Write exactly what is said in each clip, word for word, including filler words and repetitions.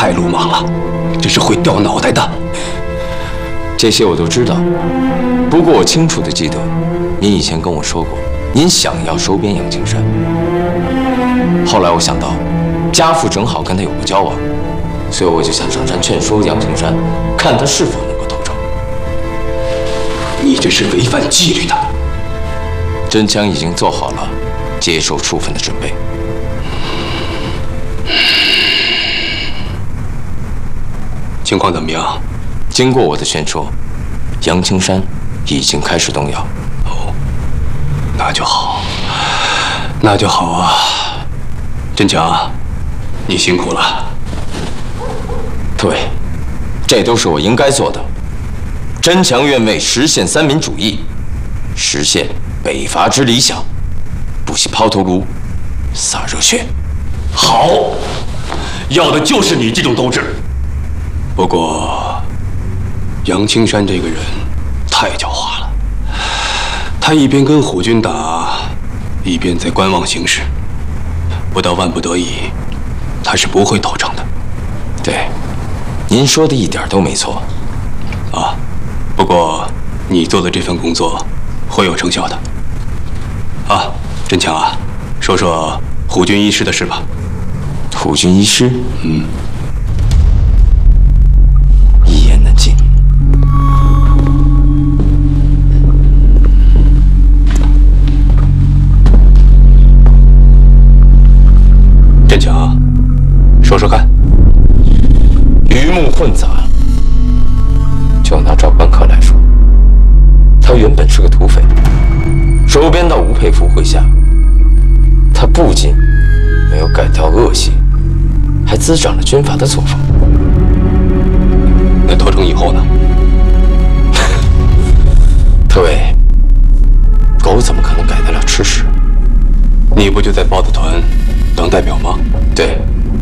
太鲁莽了，这是会掉脑袋的。 这些我都知道，不过我清楚地记得，您以前跟我说过，您想要收编杨青山。后来我想到，家父正好跟他有过交往，所以我就想上山劝说杨青山，看他是否能够投诚。 你这是违反纪律的。 真枪已经做好了接受处分的准备。 情况怎么样？ 经过我的劝说，杨青山已经开始动摇。 哦，那就好，那就好啊。真强，你辛苦了。 对，这都是我应该做的。真强愿为实现三民主义，实现北伐之理想，不惜抛头颅，洒热血。 好，要的就是你这种斗志。不过，杨青山这个人太狡猾了，他一边跟虎军打，一边在观望形势。不到万不得已，他是不会投诚的。 对，您说的一点都没错。 啊，不过你做的这份工作会有成效的。啊，真强啊，说说虎军医师的事吧。 虎军医师， 嗯。 一言难尽。 真强，说说看。 鱼目混杂。就拿赵关客来说，他原本是个土匪，收编到吴佩孚麾下。他不仅没有改掉恶习，还滋长了军阀的作风。 那投诚以后呢？ 特委，狗怎么可能改得了吃屎？ 你不就在豹子团当代表吗？ 对，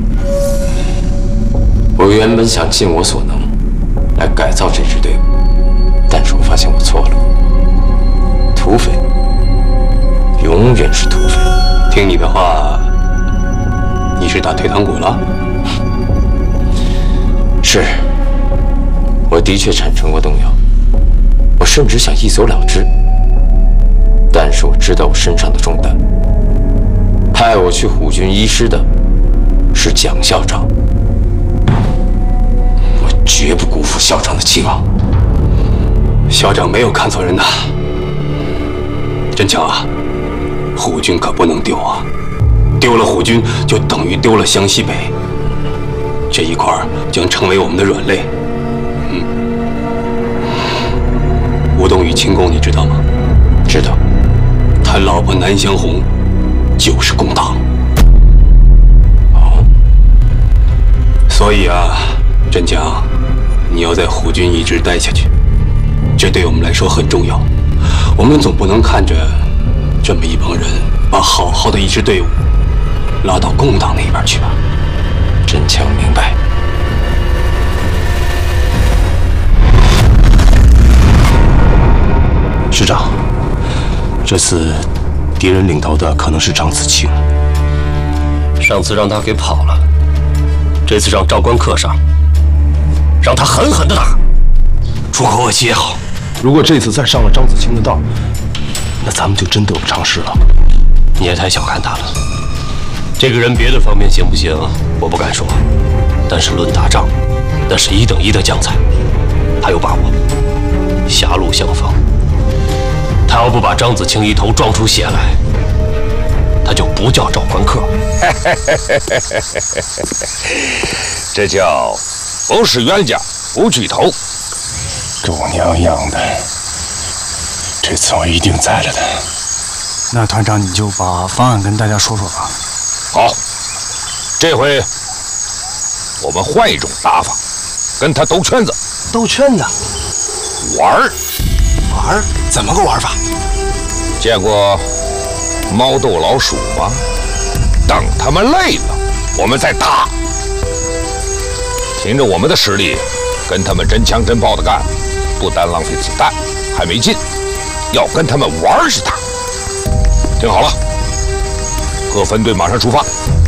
我原本想尽我所能来改造这支队伍，但是我发现我错了。土匪永远是土匪。 听你的话，你是打退堂鼓了？ 是，我的确产生过动摇，我甚至想一走了之。但是我知道我身上的重担，派我去虎军医师的是蒋校长，我绝不辜负校长的期望。 校长没有看错人呐。真强啊，虎军可不能丢啊！丢了虎军，就等于丢了湘西北，这一块将成为我们的软肋。嗯，吴东宇亲公，你知道吗？ 知道。 他老婆南湘红就是共党。 哦。 所以啊，真强，你要在虎军一直待下去，这对我们来说很重要。我们总不能看着这么一帮人把好好的一支队伍拉到共党那边去吧？ 真强明白。 师长，这次敌人领头的可能是张子清。 上次让他给跑了，这次让赵关克上，让他狠狠的打，出口恶气也好。 如果这次再上了张子清的当，那咱们就真得不偿失了。 你也太小看他了。这个人别的方面行不行，我不敢说，但是论打仗，那是一等一的将才，他有把握。狭路相逢，他要不把张子清一头撞出血来，他就不叫赵关客。 这叫不是冤家不聚头。 狗娘养的，这次我一定栽了他。 那团长，你就把方案跟大家说说吧。 好，这回我们换一种打法，跟他兜圈子。 兜圈子？ 玩儿。 玩儿？怎么个玩法？ 见过猫逗老鼠吗？等他们累了，我们再打。凭着我们的实力，跟他们真枪真炮的干，不单浪费子弹，还没劲。要跟他们玩似的。听好了，各分队马上出发。